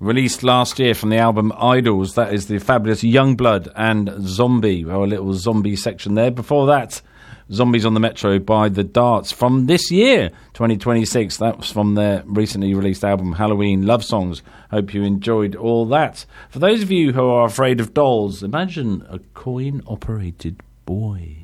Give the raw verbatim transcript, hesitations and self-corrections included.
released last year from the album Idols. That is the fabulous Youngblood and Zombie. Well, a little zombie section there. Before that, Zombies on the Metro by The Darts from this year, twenty twenty-six. That was from their recently released album Halloween Love Songs. Hope you enjoyed all that. For those of you who are afraid of dolls, imagine a coin-operated boy.